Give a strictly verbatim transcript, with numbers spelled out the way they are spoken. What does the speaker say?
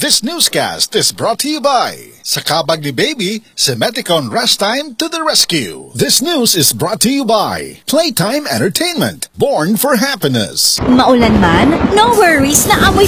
This newscast is brought to you by sa kabag ni Baby, Semeticon Rest Time to the rescue. This news is brought to you by Playtime Entertainment, born for happiness. Maulan man, no worries na amoy